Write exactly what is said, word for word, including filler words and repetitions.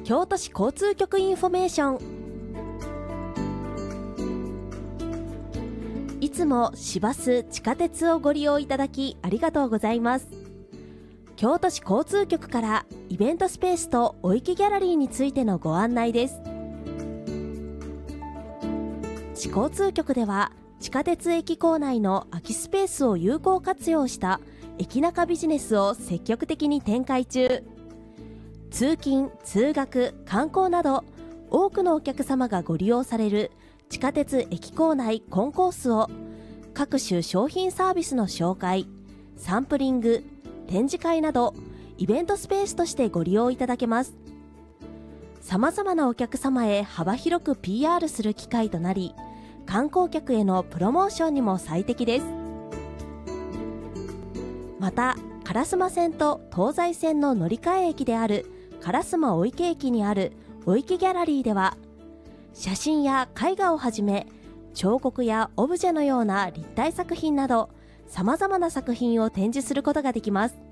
京都市交通局インフォメーション。いつも市バス、地下鉄をご利用いただきありがとうございます。京都市交通局からイベントスペースとおいきギャラリーについてのご案内です。市交通局では地下鉄駅構内の空きスペースを有効活用した駅中ビジネスを積極的に展開中。通勤・通学・観光など多くのお客様がご利用される地下鉄駅構内コンコースを各種商品サービスの紹介、サンプリング、展示会などイベントスペースとしてご利用いただけます。様々なお客様へ幅広く ピーアール する機会となり、観光客へのプロモーションにも最適です。また、烏丸線と東西線の乗り換え駅である烏丸御池駅にあるおいきギャラリーでは、写真や絵画をはじめ彫刻やオブジェのような立体作品など様々な作品を展示することができます。